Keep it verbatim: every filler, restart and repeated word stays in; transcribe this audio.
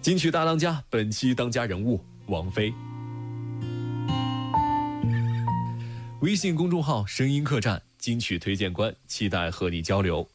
金曲大当家，本期当家人物王菲。微信公众号声音客栈金曲推荐官，期待和你交流。